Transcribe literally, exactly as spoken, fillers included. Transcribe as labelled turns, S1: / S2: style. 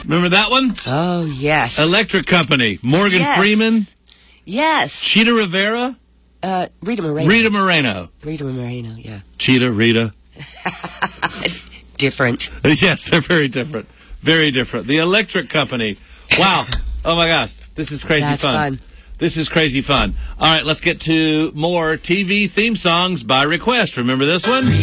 S1: Remember that one?
S2: Oh, yes.
S1: Electric Company. Morgan
S2: Yes.
S1: Freeman.
S2: Yes.
S1: Cheetah Rivera.
S2: Uh, Rita Moreno.
S1: Rita Moreno.
S2: Rita Moreno, yeah.
S1: Cheetah, Rita.
S2: Different.
S1: Yes, they're very different. Very different. The Electric Company. Wow. Oh, my gosh. This is crazy
S2: That's
S1: fun.
S2: fun.
S1: This is crazy fun. All right, let's get to more T V theme songs by request. Remember this one?